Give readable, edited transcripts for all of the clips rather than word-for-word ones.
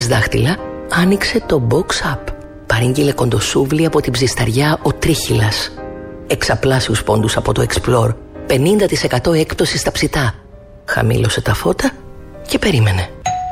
δάχτυλα, άνοιξε το box up. Παρήγγειλε κοντοσούβλι από την ψισταριά ο Τρίχυλας. Εξαπλάσιους πόντους από το Explore. 50% έκπτωση στα ψητά. Χαμήλωσε τα φώτα και περίμενε.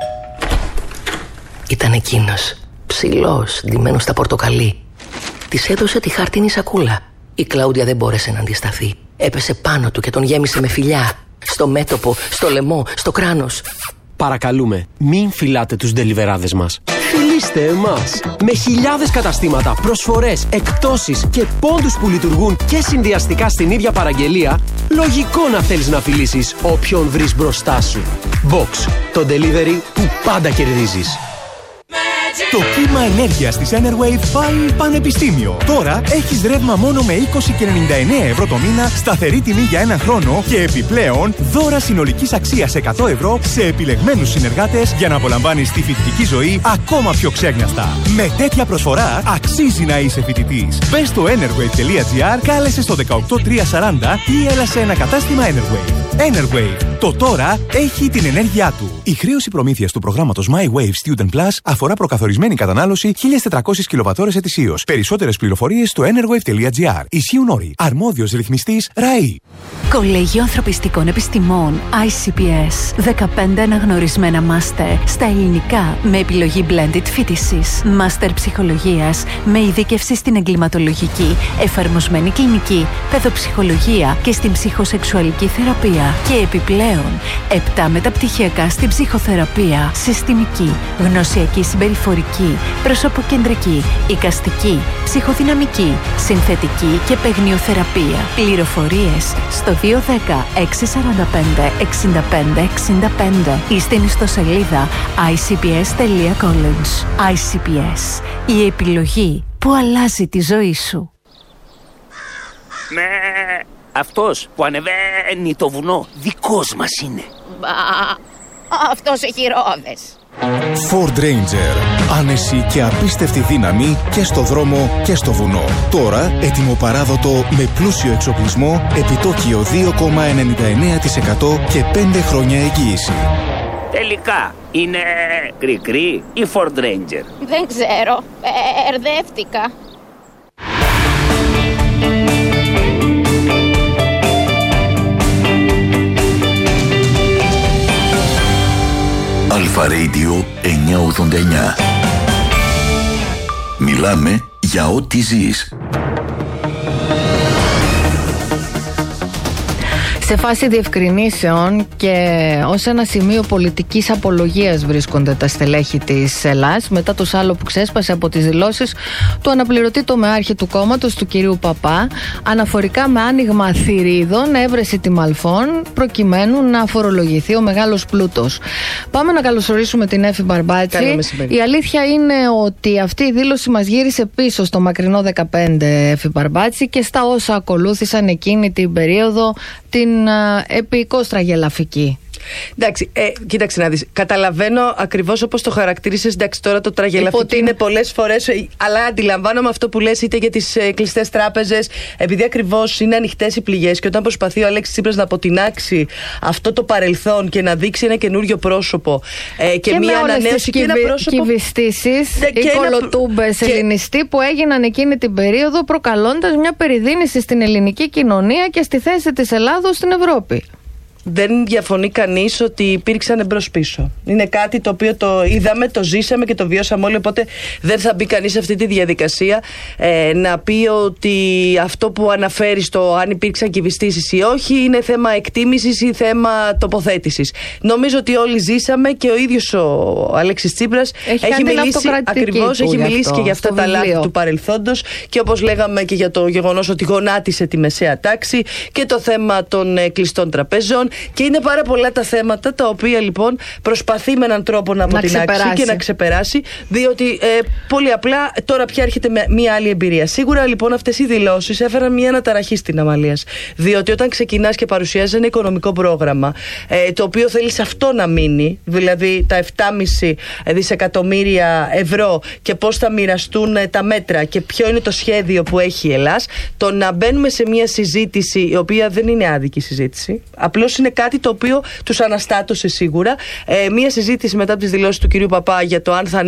Ήταν εκείνος, ψηλός, ντυμένος στα πορτοκαλί. Της έδωσε τη χάρτινη σακούλα. Η Κλάουντια δεν μπόρεσε να αντισταθεί. Έπεσε πάνω του και τον γέμισε με φιλιά. Στο μέτωπο, στο λαιμό, στο κράνος. Παρακαλούμε, μην φυλάτε τους ντελιβεράδες μας. Φιλήστε εμάς! Με χιλιάδες καταστήματα, προσφορές, εκπτώσεις και πόντους που λειτουργούν και συνδυαστικά στην ίδια παραγγελία, λογικό να θέλεις να φιλήσεις όποιον βρεις μπροστά σου. Box, το delivery που πάντα κερδίζεις. Το κύμα ενέργειας της Enerwave πάει πανεπιστήμιο. Τώρα έχεις ρεύμα μόνο με 20,99 € το μήνα, σταθερή τιμή για έναν χρόνο και επιπλέον δώρα συνολικής αξίας 100 € σε επιλεγμένους συνεργάτες για να απολαμβάνεις τη φοιτητική ζωή ακόμα πιο ξέγνιαστα. Με τέτοια προσφορά αξίζει να είσαι φοιτητής. Μπες στο enerwave.gr, κάλεσε στο 18340 ή έλα σε ένα κατάστημα Enerwave. Enerwave. Το τώρα έχει την ενέργειά του. Η χρέωση προμήθειας του προγράμματος My Wave Student Plus αφορά προκαθορισμένη κατανάλωση 1.400 κιλοβατώρες ετησίως. Περισσότερες πληροφορίες στο enerwave.gr. Ισχύουν όροι. Αρμόδιος ρυθμιστής ΡΑΗ. Κολέγιο Ανθρωπιστικών Επιστημών ICPS. 15 αναγνωρισμένα μάστερ στα ελληνικά με επιλογή blended φοιτησης. Μάστερ ψυχολογίας με ειδίκευση στην εγκληματολογική, εφαρμοσμένη κλινική, παιδοψυχολογία και στην ψυχοσεξουαλική θεραπεία. Και επιπλέον 7 μεταπτυχιακά στην ψυχοθεραπεία, συστημική, γνωσιακή συμπεριφορική, προσωποκεντρική, εικαστική, ψυχοδυναμική, συνθετική και παιγνιοθεραπεία. Πληροφορίες στο 210 645 65 65 ή στην ιστοσελίδα icps.college. ICPS. Η επιλογή που αλλάζει τη ζωή σου. Αυτός που ανεβαίνει το βουνό δικός μας είναι. Αυτός έχει ρόδες. Ford Ranger. Άνεση και απίστευτη δύναμη και στο δρόμο και στο βουνό. Τώρα έτοιμο με πλούσιο εξοπλισμό, επιτόκιο 2,99% και 5 χρόνια εγγύηση. Τελικά είναι κρικρί ή Ford Ranger? Δεν ξέρω. Ερδεύτηκα. Αλφα Radio 989. Μιλάμε για ό,τι ζεις. Σε φάση διευκρινήσεων και ως ένα σημείο πολιτικής απολογίας βρίσκονται τα στελέχη της Ελλάς μετά το σάλο που ξέσπασε από τις δηλώσεις του αναπληρωτή τομεάρχη του κόμματος του κυρίου Παπά αναφορικά με άνοιγμα θηρίδων, έβρεση τιμαλφών προκειμένου να φορολογηθεί ο μεγάλος πλούτος. Πάμε να καλωσορίσουμε την Έφη Μπαρμπάτση. Η αλήθεια είναι ότι αυτή η δήλωση μας γύρισε πίσω στο μακρινό 15, Έφη Μπαρμπάτση, και στα όσα ακολούθησαν εκείνη την περίοδο, την επίκως τραγελαφική. Εντάξει, κοίταξε να δεις. Καταλαβαίνω ακριβώς όπως το χαρακτήρισες. Εντάξει, τώρα το τραγελαφική είναι πολλές φορές, αλλά αντιλαμβάνομαι αυτό που λες είτε για τις κλειστές τράπεζες, επειδή ακριβώς είναι ανοιχτές οι πληγές και όταν προσπαθεί ο Αλέξης Τσίπρας να αποτινάξει αυτό το παρελθόν και να δείξει ένα καινούριο πρόσωπο και μια ανανέωση και ένα πρόσωπο. Κυβιστήσεις, οι κολοτούμπες ελληνιστοί που έγιναν εκείνη την περίοδο, προκαλώντας μια περιδίνηση στην ελληνική κοινωνία και στη θέση της Ελλάδος στην Ευρώπη. Δεν διαφωνεί κανείς ότι υπήρξαν εμπρός-πίσω. Είναι κάτι το οποίο το είδαμε, το ζήσαμε και το βιώσαμε όλοι. Οπότε δεν θα μπει κανείς σε αυτή τη διαδικασία να πει ότι αυτό που αναφέρει στο αν υπήρξαν κυβιστήσεις ή όχι είναι θέμα εκτίμησης ή θέμα τοποθέτησης. Νομίζω ότι όλοι ζήσαμε και ο ίδιος ο Αλέξης Τσίπρας έχει μιλήσει ακριβώς, έχει μιλήσει και για αυτά τα λάθη του παρελθόντος και όπως λέγαμε και για το γεγονός ότι γονάτισε τη μεσαία τάξη και το θέμα των κλειστών τραπεζών. Και είναι πάρα πολλά τα θέματα τα οποία λοιπόν προσπαθεί με έναν τρόπο να αποτινάξει και να ξεπεράσει, διότι πολύ απλά τώρα πια έρχεται με μια άλλη εμπειρία. Σίγουρα λοιπόν αυτές οι δηλώσεις έφεραν μια αναταραχή στην Αμαλίας. Διότι όταν ξεκινάς και παρουσιάζεις ένα οικονομικό πρόγραμμα, το οποίο θέλει σε αυτό να μείνει, δηλαδή τα 7,5 δισεκατομμύρια ευρώ και πώς θα μοιραστούν τα μέτρα και ποιο είναι το σχέδιο που έχει η Ελλάς, το να μπαίνουμε σε μια συζήτηση η οποία δεν είναι άδικη συζήτηση, απλώς είναι κάτι το οποίο τους αναστάτωσε σίγουρα. Μία συζήτηση μετά από τις δηλώσεις του κυρίου Παπά για το αν θα